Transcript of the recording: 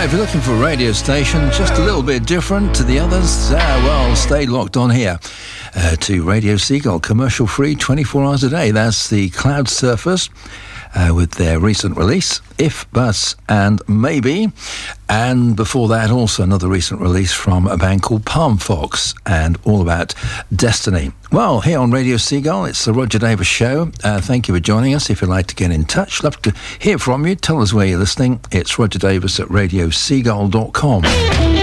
If you're looking for a radio station just a little bit different to the others, well, stay locked on here to Radio Seagull, commercial free, 24 hours a day. That's the Cloud Surfers with their recent release, If, But and Maybe. And before that, also another recent release from a band called Palm Fox, and all about Destiny. Well, here on Radio Seagull, it's the Roger Davis Show. Thank you for joining us. If you'd like to get in touch, love to hear from you. Tell us where you're listening. It's Roger Davis at radioseagull.com.